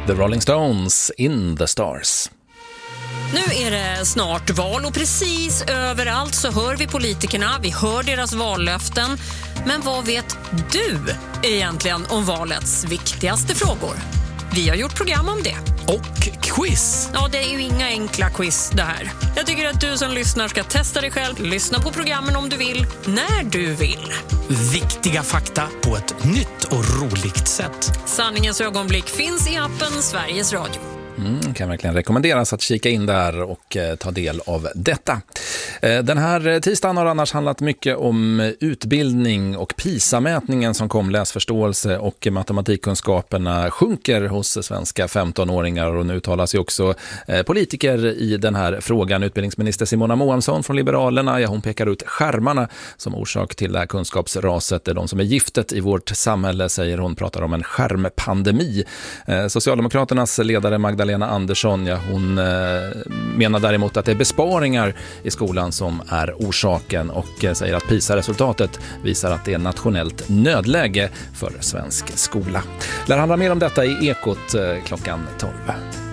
The Rolling Stones, In the Stars. Nu är det snart val och precis överallt så hör vi politikerna, vi hör deras vallöften. Men vad vet du egentligen om valets viktigaste frågor? Vi har gjort program om det. Och quiz. Ja, det är ju inga enkla quiz det här. Jag tycker att du som lyssnar ska testa dig själv, lyssna på programmen om du vill, när du vill. Viktiga fakta på ett nytt och roligt sätt. Sanningens ögonblick finns i appen Sveriges Radio. Kan verkligen rekommenderas att kika in där och ta del av detta. Den här tisdagen har annars handlat mycket om utbildning och PISA-mätningen som kom. Läsförståelse och matematikkunskaperna sjunker hos svenska 15-åringar och nu talas ju också politiker i den här frågan. Utbildningsminister Simona Moamsson från Liberalerna, hon pekar ut skärmarna som orsak till det här kunskapsraset. Det är de som är giftet i vårt samhälle, säger hon, pratar om en skärmpandemi. Socialdemokraternas ledare Magdalena Andersson, hon menar däremot att det är besparingar i skolan som är orsaken och säger att PISA-resultatet visar att det är nationellt nödläge för svensk skola. Lär handla mer om detta i Ekot klockan 12.